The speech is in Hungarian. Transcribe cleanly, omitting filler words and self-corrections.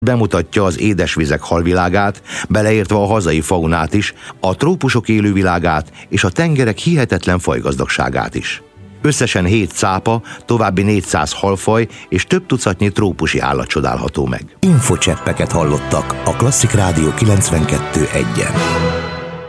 Bemutatja az édesvizek halvilágát, beleértve a hazai faunát is, a trópusok élővilágát és a tengerek hihetetlen fajgazdagságát is. Összesen 7 cápa, további 400 halfaj és több tucatnyi trópusi állat csodálható meg. Infocseppeket hallottak a Klasszik Rádió 92.1-en.